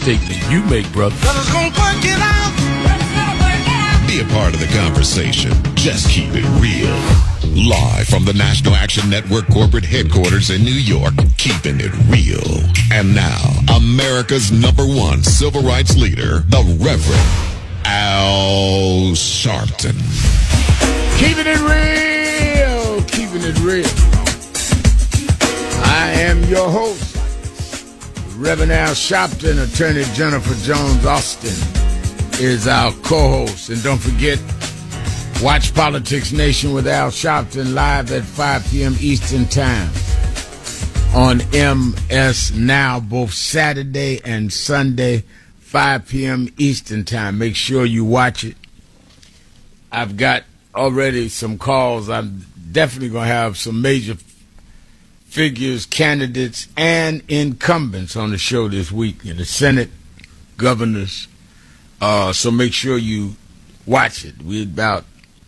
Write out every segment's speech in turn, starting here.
statement you make, brother. Brothers gonna work it out. Be a part of the conversation. Just keep it real. Live from the National Action Network corporate headquarters in New York, keeping it real. And now, America's #1 civil rights leader, the Reverend Al Sharpton. Keeping it real. Keeping it real. I am your host, Reverend Al Sharpton. Attorney Jennifer Jones Austin is our co-host. And don't forget, watch Politics Nation with Al Sharpton live at 5 p.m. Eastern Time on MS Now, both Saturday and Sunday, 5 p.m. Eastern Time. Make sure you watch it. I've got already some calls. I'm definitely going to have some major figures, candidates, and incumbents on the show this week in the Senate, governors. So make sure you watch it. We're about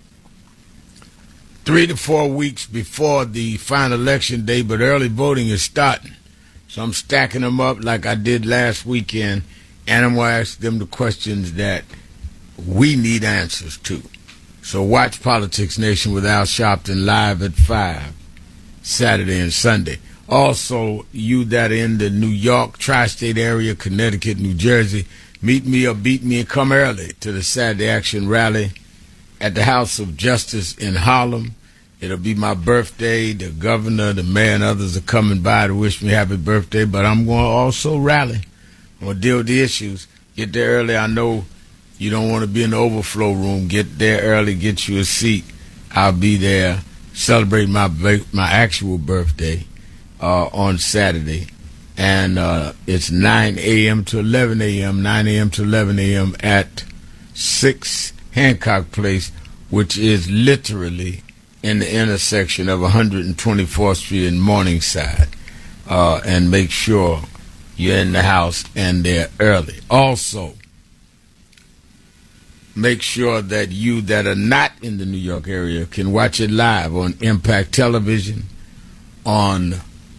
3 to 4 weeks before the final election day, but early voting is starting. So I'm stacking them up like I did last weekend, and I'm going to ask them the questions that we need answers to. So watch Politics Nation with Al Sharpton live at 5, Saturday and Sunday. Also, you that are in the New York, tri-state area, Connecticut, New Jersey, meet me or beat me and come early to the Saturday Action Rally at the House of Justice in Harlem. It'll be my birthday. The governor, the mayor, and others are coming by to wish me happy birthday, but I'm going to also rally. I'm going to deal with the issues. Get there early. I know you don't want to be in the overflow room. Get there early. Get you a seat. I'll be there celebrating my actual birthday on Saturday. And it's 9 a.m. to 11 a.m., 9 a.m. to 11 a.m. at 6 Hancock Place, which is literally in the intersection of 124th Street and Morningside. And make sure you're in the house and there early. Also, make sure that you that are not in the New York area can watch it live on Impact Television, on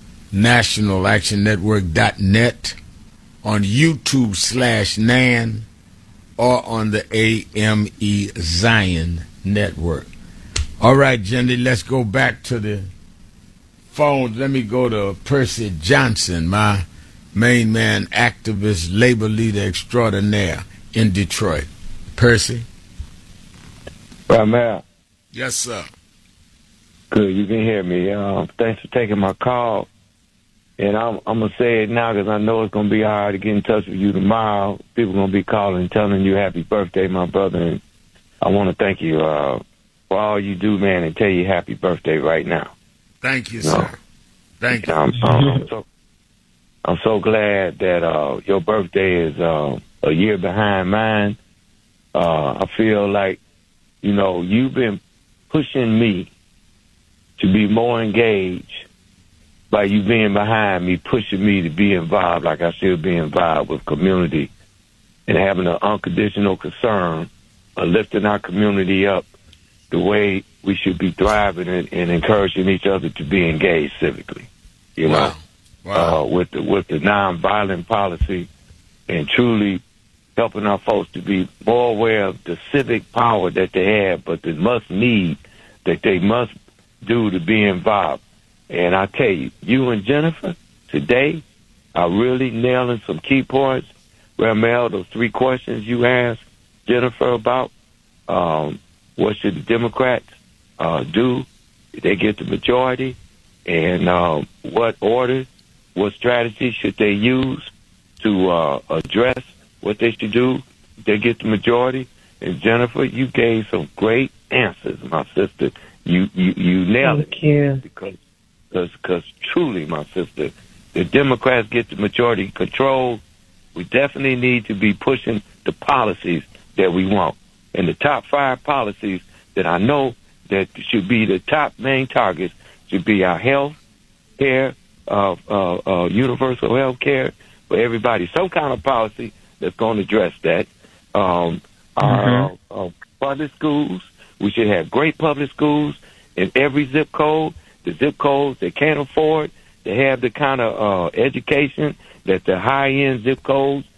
nationalactionnetwork.net, on YouTube/NAN, or on the AME Zion Network. All right, Jenny, let's go back to the phone. Let me go to Percy Johnson, my main man, activist, labor leader extraordinaire in Detroit. Percy? Right, man. Yes, sir. Good, you can hear me. Thanks for taking my call. And I'm going to say it now because I know it's going to be hard to get in touch with you tomorrow. People are going to be calling and telling you happy birthday, my brother. And I want to thank you for all you do, man, and tell you happy birthday right now. Thank you, sir. Thank you. I'm so glad that your birthday is a year behind mine. I feel like, you've been pushing me to be more engaged by you being behind me, pushing me to be involved like I should be involved with community and having an unconditional concern of lifting our community up the way we should be thriving and encouraging each other to be engaged civically, Wow. with the nonviolent policy and truly helping our folks to be more aware of the civic power that they have, but the must need that they must do to be involved. And I tell you, you and Jennifer today are really nailing some key points. Ramel, those 3 questions you asked Jennifer about, what should the Democrats do if they get the majority, and what order, what strategy should they use to address what they should do if they get the majority. And Jennifer, you gave some great answers, my sister. You nailed it. Thank you. Because truly, my sister, the Democrats get the majority control, we definitely need to be pushing the policies that we want. And the top 5 policies that I know that should be the top main targets should be our health care, universal health care for everybody, some kind of policy that's going to address that. Our public schools, we should have great public schools in every zip code. The zip codes that can't afford to have the kind of education that the high-end zip codes